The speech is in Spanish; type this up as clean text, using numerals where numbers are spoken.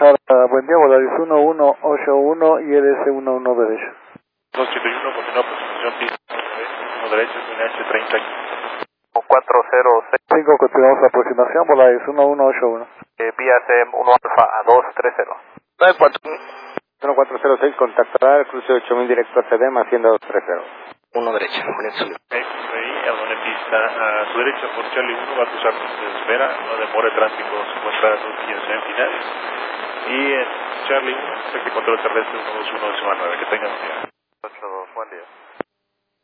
buen día, Volaris 1181 y LS11 derecho. 281, continúa posición pista 1 derecho, NH30. 406. 5, continuamos aproximación, Volaris 1181. Vía CM 1 Alfa a 230. 1406, contactará el cruce 8000 directo a CDM, Hacienda 230. 1 derecho, Ahí, abandone pista a su derecha por Charlie 1, va a cruzar de espera, no demore tráfico, se encuentra a 215 finales. Y en Charlie 1, sector control terrestre 121 9, que tengan un día.